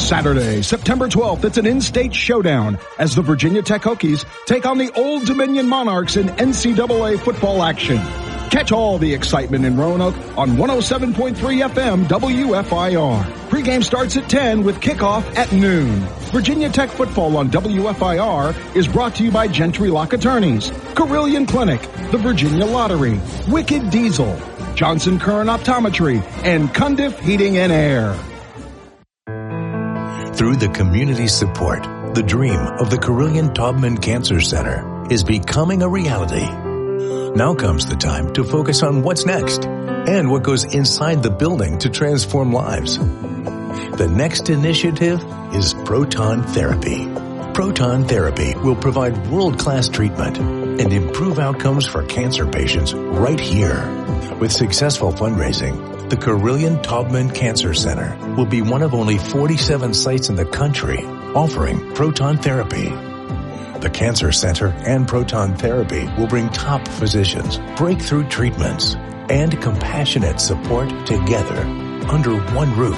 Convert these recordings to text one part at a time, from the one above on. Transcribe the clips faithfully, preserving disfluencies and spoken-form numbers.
Saturday, September twelfth, it's an in-state showdown as the Virginia Tech Hokies take on the Old Dominion Monarchs in N C double A football action. Catch all the excitement in Roanoke on one oh seven point three F M W F I R. Pregame starts at ten with kickoff at noon. Virginia Tech football on W F I R is brought to you by Gentry Lock Attorneys, Carillion Clinic, the Virginia Lottery, Wicked Diesel, Johnson Curran Optometry, and Cundiff Heating and Air. Through the community support, the dream of the Carillion Taubman Cancer Center is becoming a reality. Now comes the time to focus on what's next and what goes inside the building to transform lives. The next initiative is proton therapy. Proton therapy will provide world-class treatment and improve outcomes for cancer patients right here. With successful fundraising, the Carillion Taubman Cancer Center will be one of only forty-seven sites in the country offering proton therapy. The Cancer Center and proton therapy will bring top physicians, breakthrough treatments, and compassionate support together under one roof.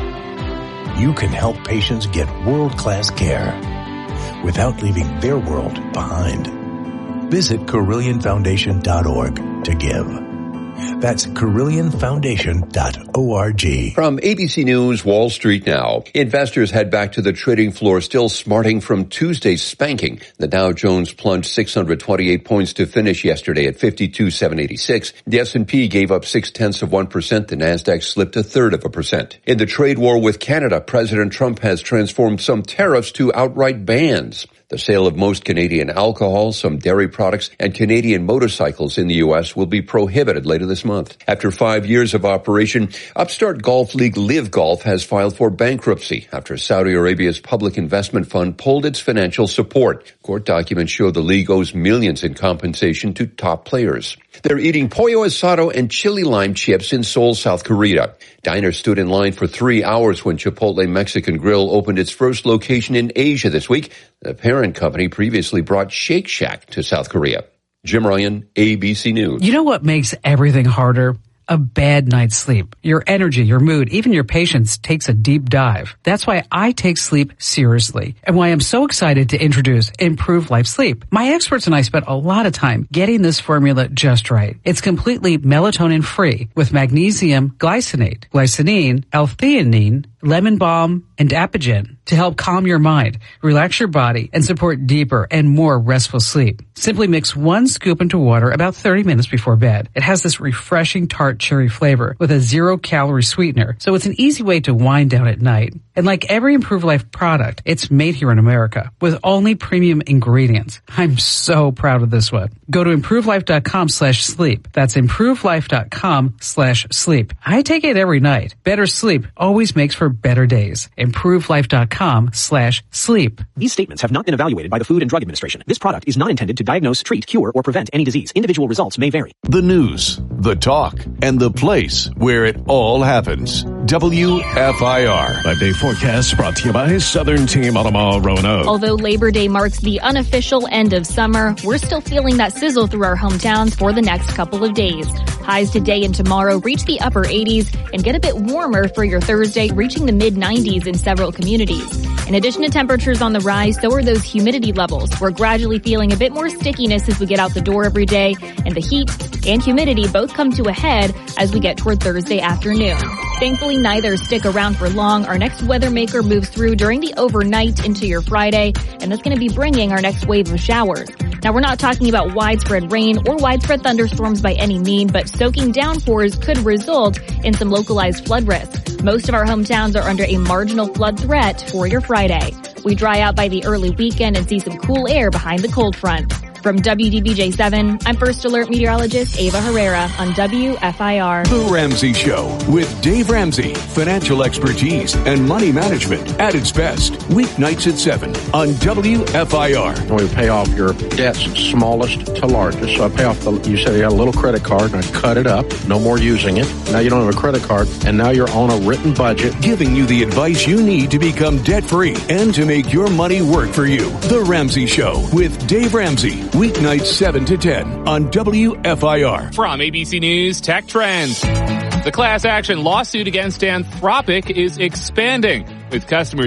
You can help patients get world-class care without leaving their world behind. Visit Carillion Foundation dot org to give. That's Carillion Foundation dot org. From A B C News, Wall Street now. Investors head back to the trading floor, still smarting from Tuesday's spanking. The Dow Jones plunged six hundred twenty-eight points to finish yesterday at fifty-two thousand seven hundred eighty-six. The S and P gave up six tenths of one percent. The Nasdaq slipped a third of a percent. In the trade war with Canada, President Trump has transformed some tariffs to outright bans. The sale of most Canadian alcohol, some dairy products, and Canadian motorcycles in the U S will be prohibited later this month. After five years of operation, upstart golf league Live Golf has filed for bankruptcy after Saudi Arabia's public investment fund pulled its financial support. Court documents show the league owes millions in compensation to top players. They're eating pollo asado and chili lime chips in Seoul, South Korea. Diners stood in line for three hours when Chipotle Mexican Grill opened its first location in Asia this week. The parent company previously brought Shake Shack to South Korea. Jim Ryan, A B C News. You know what makes everything harder? A bad night's sleep. Your energy, your mood, even your patience takes a deep dive. That's why I take sleep seriously and why I'm so excited to introduce Improve Life Sleep. My experts and I spent a lot of time getting this formula just right. It's completely melatonin free with magnesium glycinate, glycinine, L-theanine, lemon balm, and Apigen to help calm your mind, relax your body, and support deeper and more restful sleep. Simply mix one scoop into water about thirty minutes before bed. It has this refreshing tart cherry flavor with a zero-calorie sweetener, so it's an easy way to wind down at night. And like every Improve Life product, it's made here in America with only premium ingredients. I'm so proud of this one. Go to improvelife.com slash sleep. That's improvelife.com slash sleep. I take it every night. Better sleep always makes for better days. improvelife.com slash sleep. These statements have not been evaluated by the Food and Drug Administration. This product is not intended to diagnose, treat, cure, or prevent any disease. Individual results may vary. The news, the talk, and the place where it all happens. W F I R. Five-day forecast brought to you by Southern Team Automall Roanoke. Although Labor Day marks the unofficial end of summer, we're still feeling that sizzle through our hometowns for the next couple of days. Highs today and tomorrow reach the upper eighties and get a bit warmer for your Thursday, reaching the mid nineties in several communities. In addition to temperatures on the rise, so are those humidity levels. We're gradually feeling a bit more stickiness as we get out the door every day, and the heat and humidity both come to a head as we get toward Thursday afternoon. Thankfully, neither stick around for long. Our next weather maker moves through during the overnight into your Friday, and that's going to be bringing our next wave of showers. Now, we're not talking about widespread rain or widespread thunderstorms by any mean, but soaking downpours could result in some localized flood risk. Most of our hometowns are under a marginal flood threat for your Friday. We dry out by the early weekend and see some cool air behind the cold front. From W D B J seven, I'm First Alert Meteorologist Ava Herrera on W F I R. The Ramsey Show with Dave Ramsey. Financial expertise and money management at its best. Weeknights at seven on W F I R. We pay off your debts smallest to largest. So I pay off the, you said you had a little credit card and I cut it up. No more using it. Now you don't have a credit card and now you're on a written budget. Giving you the advice you need to become debt free and to make your money work for you. The Ramsey Show with Dave Ramsey. Weeknights seven to ten on W F I R. From A B C News Tech Trends. The class action lawsuit against Anthropic is expanding, with customers